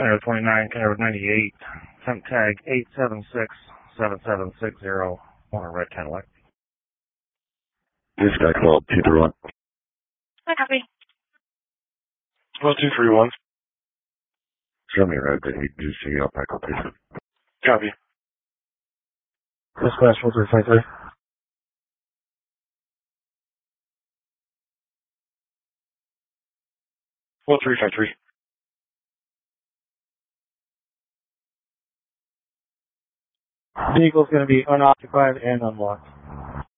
Canada 29, Canada 98, temp tag 8767760 on a red Cadillac. This guy called 231. Hi, copy. Well, 231. Show me a red that he just see up back up here. Copy. Dispatch 4353. 4353. Vehicle's going to be unoccupied and unlocked.